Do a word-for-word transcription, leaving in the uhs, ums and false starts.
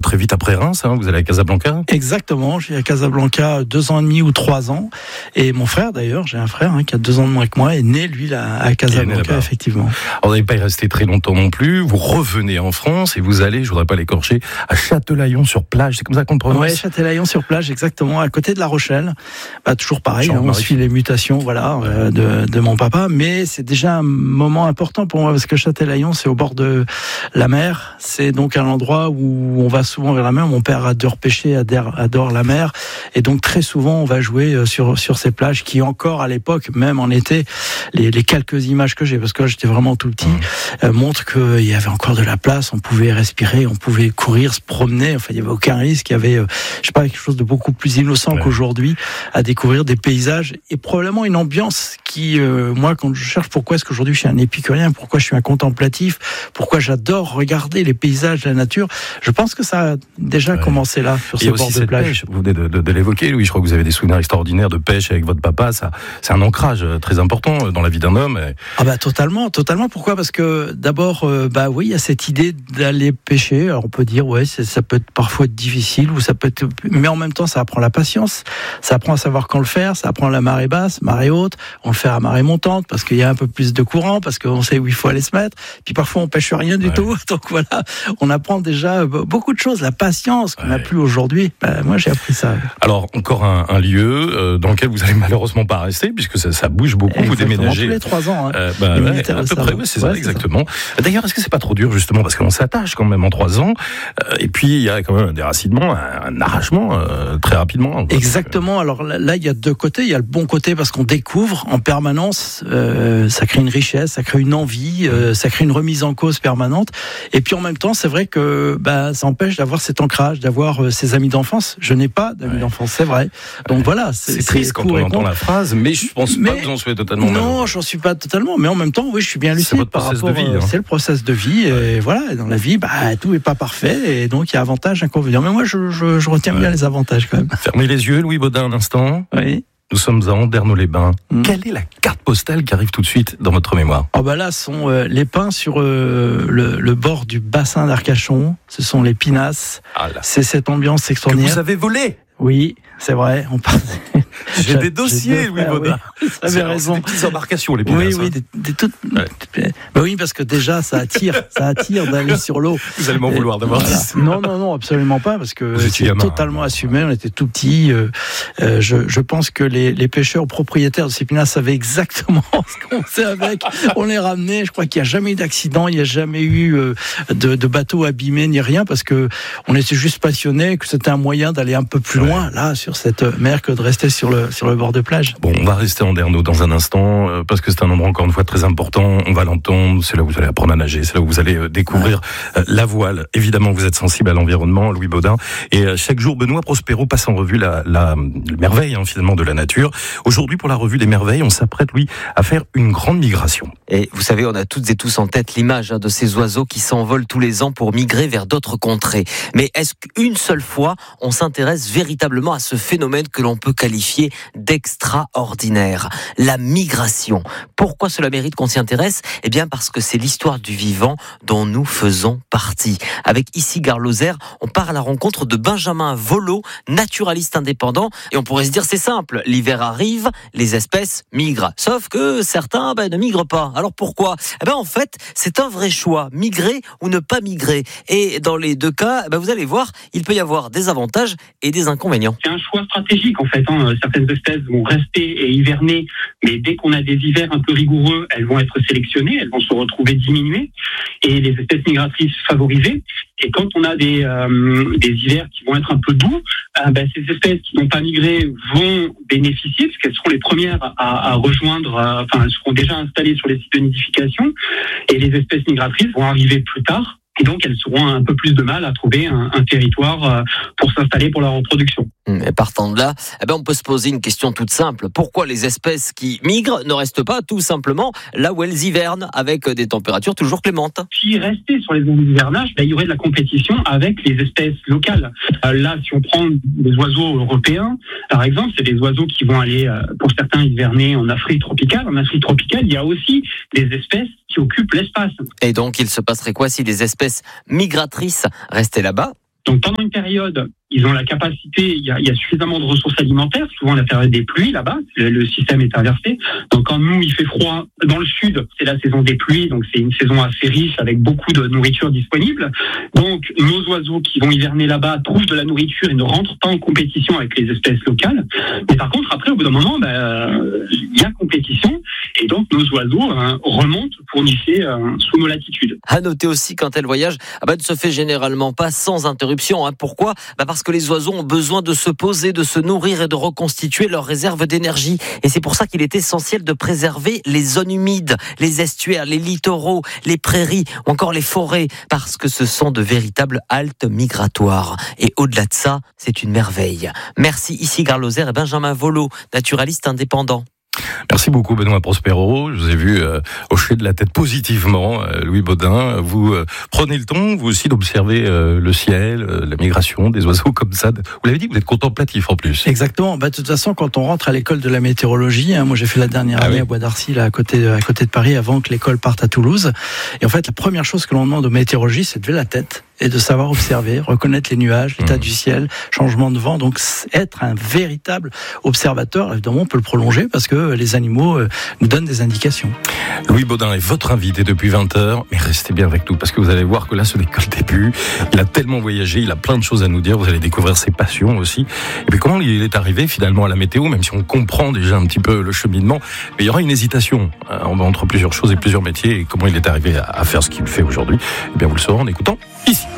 très vite après Reims, hein, vous allez à Casablanca. Exactement, j'ai à Casablanca deux ans et demi ou trois ans. Et mon frère d'ailleurs, j'ai un frère hein, qui a deux ans de moins que moi, est né lui là, à Casablanca, effectivement. Alors, vous n'allez pas y rester très longtemps non plus, vous revenez en France et vous allez, je voudrais pas l'écorcher, à Châtelaillon-sur-Plage, c'est comme ça qu'on le prononce? Oui, Châtelaillon-sur-Plage, exactement, à côté de La Rochelle. Bah, toujours pareil, hein, on suit les mutations voilà, euh, de, de mon papa, mais c'est déjà un moment important pour moi parce que Châtelaillon, c'est au bord de la mer. C'est donc un endroit où on va souvent vers la mer. Mon père adore pêcher, adore, adore la mer, et donc très souvent on va jouer sur sur ces plages qui encore à l'époque, même en été, les, les quelques images que j'ai, parce que là, j'étais vraiment tout petit, mmh. euh, montrent qu'il y avait encore de la place, on pouvait respirer, on pouvait courir, se promener. Enfin, il y avait aucun risque. Il y avait, euh, je sais pas, quelque chose de beaucoup plus innocent ouais. qu'aujourd'hui, à découvrir des paysages et probablement une ambiance qui, euh, moi, quand je cherche pourquoi est-ce qu'aujourd'hui je suis un épicurien, pourquoi je suis un contemplatif, pourquoi j'adore regarder les paysages, la nature, je pense que ça a déjà ouais. commencé là, sur ce bord de plage. Pêche, vous venez de, de, de l'évoquer, Louis, je crois que vous avez des souvenirs extraordinaires de pêche avec votre papa, ça, c'est un ancrage très important dans la vie d'un homme. Et... Ah bah totalement, totalement. Pourquoi ? Parce que d'abord, euh, bah oui, il y a cette idée d'aller pêcher. Alors on peut dire, ouais, ça peut être parfois être difficile, ou ça peut être, mais en même temps, ça apprend la patience, ça apprend à savoir quand le faire, ça apprend la marée basse, marée haute, on le fait à marée montante parce qu'il y a un peu plus de courant, parce qu'on sait où il faut aller se mettre. Puis parfois on pêche rien du ouais. tout. Donc voilà, on apprend déjà beaucoup de choses, la patience qu'on n'a ouais. plus aujourd'hui. Bah, moi j'ai appris ça. Alors encore un, un lieu euh, dans lequel vous allez malheureusement pas rester puisque ça, ça bouge beaucoup. Exactement, vous déménagez tous les trois ans. Hein. Euh, bah, ouais, à peu près, ouais, c'est ouais, ça, c'est exactement. Ça. D'ailleurs, est-ce que c'est pas trop dur justement parce qu'on s'attache quand même en trois ans euh, et puis il y a quand même un déracinement, un, un arrachement euh, très rapidement. Exactement. Alors là, là, il y a deux côtés. Il y a le bon côté parce qu'on découvre en permanence. Euh, ça crée une richesse, ça crée une envie, euh, ça crée une remise en cause permanente. Et puis en même temps, c'est vrai que bah, ça empêche d'avoir cet ancrage, d'avoir euh, ses amis d'enfance. Je n'ai pas d'amis ouais. d'enfance, c'est vrai. Donc ouais. voilà, c'est, c'est triste c'est quand on entend la phrase, mais je pense mais, pas que vous en soyez totalement. Non, j'en suis pas totalement. Mais en même temps, oui, je suis bien lucide par rapport. De vie, hein. C'est le process de vie. Et ouais. voilà, dans la vie, bah, tout est pas parfait, et donc il y a avantages, inconvénients. Mais moi, je, je, je retiens ouais. bien les avantages quand même. Fermez les yeux, Louis Baudin, un instant. Oui. Nous sommes à Andernos-les-Bains. Mmh. Quelle est la carte postale qui arrive tout de suite dans votre mémoire ? Oh bah là, sont euh, les pins sur euh, le, le bord du bassin d'Arcachon. Ce sont les pinasses. Ah c'est cette ambiance extraordinaire. Que vous avez volé ? Oui, c'est vrai. On parle... J'ai des dossiers, Louis Baudin. Oui, vous avez raison. C'est des petites embarcations, les pinasses. Oui, oui, des, des toutes. Ouais. Bah oui, parce que déjà, ça attire, ça attire d'aller sur l'eau. Vous allez m'en vouloir d'avoir voilà. dit ça. Non, non, non, absolument pas, parce que c'est gamin, totalement hein. assumé. On était tout petits. Euh, euh, je, je pense que les, les pêcheurs propriétaires de ces pinasses savaient exactement ce qu'on faisait avec. On les ramenait. Je crois qu'il n'y a jamais eu d'accident, il n'y a jamais eu euh, de, de bateau abîmé ni rien, parce que on était juste passionnés, que c'était un moyen d'aller un peu plus ouais. loin là sur cette mer que de rester sur le sur le bord de plage. Bon, on va rester en Andernos dans un instant euh, parce que c'est un endroit encore une fois très important. On va l'entendre. C'est là où vous allez apprendre à nager. C'est là où vous allez euh, découvrir euh, la voile. Évidemment, vous êtes sensible à l'environnement, Louis Baudin. Et euh, chaque jour, Benoît Prospero passe en revue la, la, la merveille hein, finalement de la nature. Aujourd'hui, pour la revue des merveilles, on s'apprête, Louis, à faire une grande migration. Et vous savez, on a toutes et tous en tête l'image hein, de ces oiseaux qui s'envolent tous les ans pour migrer vers d'autres contrées. Mais est-ce qu'une seule fois, on s'intéresse véritablement à ce phénomène que l'on peut qualifier d'extraordinaire, la migration? Pourquoi cela mérite qu'on s'y intéresse ? Eh bien parce que c'est l'histoire du vivant dont nous faisons partie. Avec ici Gare Lozère, on part à la rencontre de Benjamin Volo, naturaliste indépendant, et on pourrait se dire c'est simple, l'hiver arrive, les espèces migrent. Sauf que certains ben, ne migrent pas. Alors pourquoi ? Eh ben en fait, c'est un vrai choix, migrer ou ne pas migrer. Et dans les deux cas, ben, vous allez voir, il peut y avoir des avantages et des inconvénients. C'est un choix stratégique en fait. Hein. Certaines espèces vont rester et hiverner, mais dès qu'on a des hivers un peu rigoureux, elles vont être sélectionnées, elles vont se retrouver diminuées, et les espèces migratrices favorisées. Et quand on a des, euh, des hivers qui vont être un peu doux, euh, ben, ces espèces qui n'ont pas migré vont bénéficier, parce qu'elles seront les premières à, à rejoindre, euh, enfin elles seront déjà installées sur les sites de nidification, et les espèces migratrices vont arriver plus tard. Et donc, elles auront un peu plus de mal à trouver un, un territoire pour s'installer pour la reproduction. Et partant de là, eh ben on peut se poser une question toute simple. Pourquoi les espèces qui migrent ne restent pas tout simplement là où elles hivernent avec des températures toujours clémentes ? Si rester sur les zones d'hivernage, ben, il y aurait de la compétition avec les espèces locales. Euh, là, si on prend des oiseaux européens, par exemple, c'est des oiseaux qui vont aller, euh, pour certains, hiverner en Afrique tropicale. En Afrique tropicale, il y a aussi des espèces qui occupent l'espace. Et donc, il se passerait quoi si les espèces migratrices restaient là-bas ? Donc pendant une période, ils ont la capacité, il y a, il y a suffisamment de ressources alimentaires, souvent la période des pluies là-bas, le, le système est inversé. Donc quand nous, il fait froid dans le sud, c'est la saison des pluies, donc c'est une saison assez riche avec beaucoup de nourriture disponible. Donc nos oiseaux qui vont hiverner là-bas trouvent de la nourriture et ne rentrent pas en compétition avec les espèces locales. Mais par contre, après, au bout d'un moment, ben, il y a compétition et donc nos oiseaux hein, remontent pour nicher euh, sous nos latitudes. À noter aussi, quand elles voyagent, ah ben, ne se fait généralement pas sans interruption. Hein. Pourquoi ? Ben parce que les oiseaux ont besoin de se poser, de se nourrir et de reconstituer leurs réserves d'énergie. Et c'est pour ça qu'il est essentiel de préserver les zones humides, les estuaires, les littoraux, les prairies ou encore les forêts, parce que ce sont de véritables haltes migratoires. Et au-delà de ça, c'est une merveille. Merci ici Gare Lozère et Benjamin Volo, naturaliste indépendant. Merci beaucoup Benoît Prospero. Je vous ai vu euh, hocher de la tête positivement, euh, Louis Baudin. Vous euh, prenez le temps, vous aussi, d'observer euh, le ciel, euh, la migration des oiseaux comme ça. Vous l'avez dit, vous êtes contemplatif en plus. Exactement. Bah, de toute façon, quand on rentre à l'école de la météorologie, hein, moi j'ai fait la dernière ah année oui. à Bois d'Arcy, là, à côté, de, à côté de Paris, avant que l'école parte à Toulouse. Et en fait, la première chose que l'on demande aux météorologistes, c'est de lever la tête et de savoir observer, reconnaître les nuages, l'état mmh. du ciel, changement de vent. Donc, être un véritable observateur, évidemment, on peut le prolonger parce que les animaux euh, nous donnent des indications. Louis Baudin est votre invité depuis vingt heures, mais restez bien avec nous parce que vous allez voir que là, ce n'est que le début. Il a tellement voyagé, il a plein de choses à nous dire. Vous allez découvrir ses passions aussi. Et puis, comment il est arrivé finalement à la météo, même si on comprend déjà un petit peu le cheminement, mais il y aura une hésitation hein, entre plusieurs choses et plusieurs métiers. Et comment il est arrivé à faire ce qu'il fait aujourd'hui, eh bien, vous le saurez en écoutant ici.